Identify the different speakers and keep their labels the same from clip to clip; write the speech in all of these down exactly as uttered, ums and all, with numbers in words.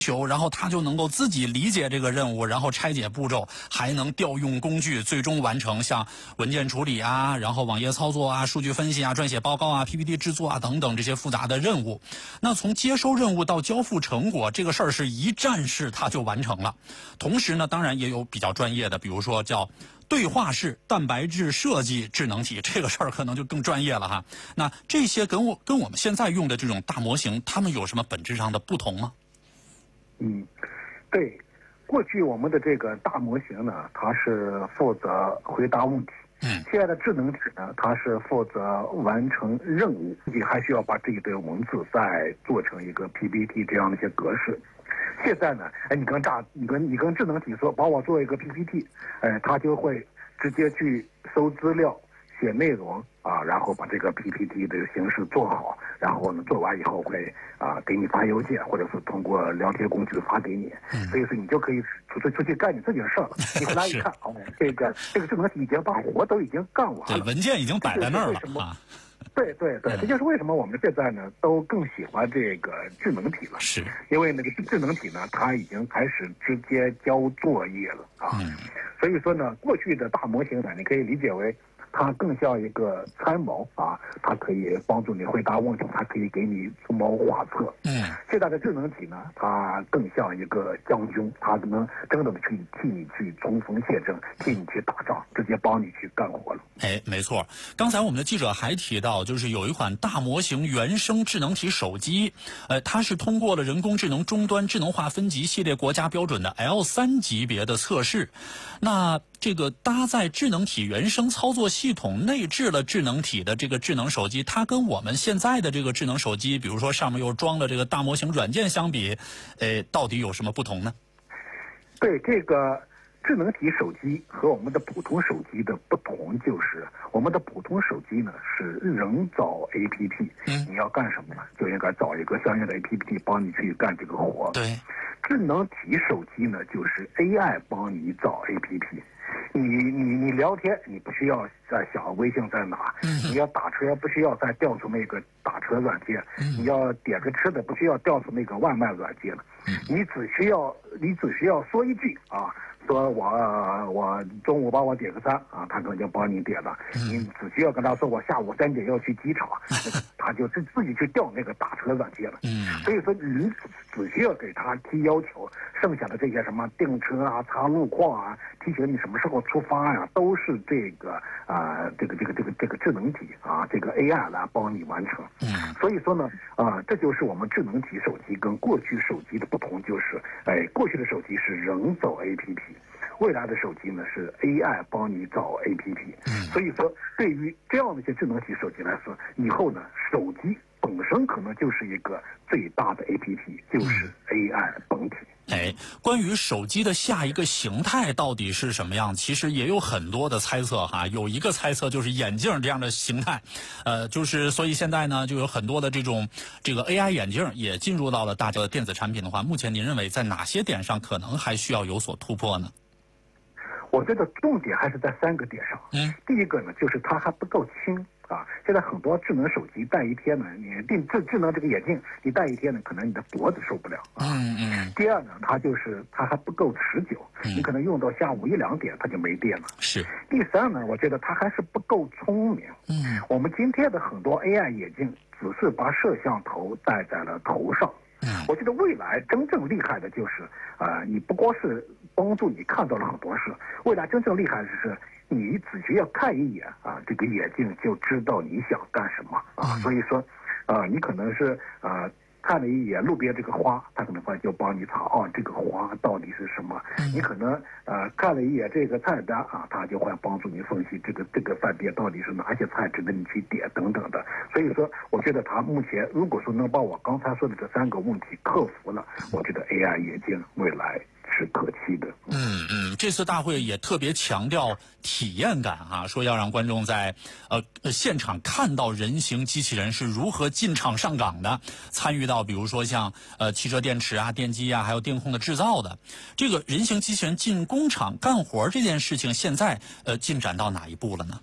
Speaker 1: 求，然后它就能够自己理解这个任务，然后拆解步骤，还能调用工具，最终完成像文件处理啊，然后网页操作啊、数据分析啊、撰写报告啊、P P T 制作啊等等这些复杂的任务。那从接收任务到交付成果，这个事儿是一站式它就完成了。同时呢，当然也有比较专业的，比如说叫对话式蛋白质设计智能体，这个事儿可能就更专业了哈。那这些跟我跟我们现在用的这种大模型，它们有什么本质上的不同吗？
Speaker 2: 嗯，对，过去我们的这个大模型呢，它是负责回答问题。
Speaker 1: 嗯，
Speaker 2: 现在的智能体呢，它是负责完成任务，你还需要把这一堆文字再做成一个 P P T 这样的一些格式。现在呢，哎，你跟大，你跟你跟智能体说，帮我做一个 P P T，哎，它就会直接去搜资料、写内容啊，然后把这个 P P T 的形式做好，然后呢，做完以后会啊给你发邮件，或者是通过聊天工具发给你。嗯、所以说你就可以出去出去干你自己的事儿了。你回来一看，哦，这个这个智能体已经把活都已经干完了，
Speaker 1: 对，文件已经摆在那儿了啊。
Speaker 2: 对对对，这就是为什么我们现在呢都更喜欢这个智能体了，
Speaker 1: 是
Speaker 2: 因为那个智能体呢，它已经开始直接交作业了啊。嗯、所以说呢，过去的大模型呢，你可以理解为它更像一个参谋啊，它可以帮助你回答问题，它可以给你出谋划策。嗯，现在的智能体呢，它更像一个将军，它能真的去替你去冲锋陷阵，替你去打仗，直接帮你去干活了。
Speaker 1: 哎，没错。刚才我们的记者还提到，就是有一款大模型原生智能体手机，呃，它是通过了人工智能终端智能化分级系列国家标准的 L 三 级别的测试。那这个搭载智能体原生操作系统内置了智能体的这个智能手机，它跟我们现在的这个智能手机，比如说上面又装了这个大模型软件相比，呃，到底有什么不同呢？
Speaker 2: 对，这个智能体手机和我们的普通手机的不同就是，我们的普通手机呢是人造 A P P，嗯，你要干什么呢？就应该找一个相应的 A P P 帮你去干这个活。
Speaker 1: 对，
Speaker 2: 智能体手机呢就是 A I 帮你找 A P P。你你你聊天，你不需要再想微信在哪；嗯、你要打车，不需要再调出那个打车软件；嗯、你要点个吃的，不需要调出那个外卖软件了。嗯、你只需要你只需要说一句啊，说我我中午帮我点个餐啊，他可能就帮你点了。嗯、你只需要跟他说我下午三点要去机场，他就自自己去调那个打车软件了。嗯、所以说你只需要给他提要求，剩下的这些什么订车啊、查路况啊、提醒你什么时候出发呀、啊，都是这个啊、呃、这个这个这个这个智能体啊这个 A I 来帮你完成。嗯，所以说呢啊、呃，这就是我们智能体手机跟过去手机的不同，就是哎，过去的手机是人造 A P P。未来的手机呢是 A I 帮你找 A P P，、嗯、所以说对于这样的一些智能体手机来说，以后呢手机本身可能就是一个最大的 A P P， 就是 A I 本体。
Speaker 1: 哎，关于手机的下一个形态到底是什么样，其实也有很多的猜测哈。有一个猜测就是眼镜这样的形态，呃，就是所以现在呢就有很多的这种这个 A I 眼镜也进入到了大家的电子产品的话，目前您认为在哪些点上可能还需要有所突破呢？
Speaker 2: 我觉得重点还是在三个点上。嗯，第一个呢，就是它还不够轻啊。现在很多智能手机戴一天呢，你定智智能这个眼镜你戴一天呢，可能你的脖子受不了啊。嗯嗯。第二呢，它就是它还不够持久，嗯、你可能用到下午一两点它就没电了。
Speaker 1: 是。
Speaker 2: 第三呢，我觉得它还是不够聪明。嗯。我们今天的很多 A I 眼镜只是把摄像头戴在了头上。嗯，我觉得未来真正厉害的就是，呃，你不光是帮助你看到了很多事，未来真正厉害的是，你只需要看一眼啊，这个眼镜就知道你想干什么啊。所以说，呃，你可能是呃看了一眼路边这个花，他可能会就帮你查哦，这个花到底是什么。你可能呃看了一眼这个菜单啊，他就会帮助你分析这个这个饭店到底是哪些菜值得你去点等等的。所以说，我觉得他目前如果说能把我刚才说的这三个问题克服了，我觉得 A I 眼镜未来是可期的。
Speaker 1: 嗯嗯，这次大会也特别强调体验感啊，说要让观众在呃现场看到人形机器人是如何进场上岗的，参与到比如说像呃汽车电池啊、电机啊，还有电控的制造的。这个人形机器人进工厂干活这件事情，现在呃进展到哪一步了呢？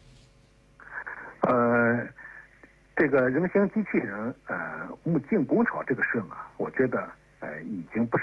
Speaker 2: 呃，这个人形机器人呃进工厂这个事呢，我觉得。 呃，已经不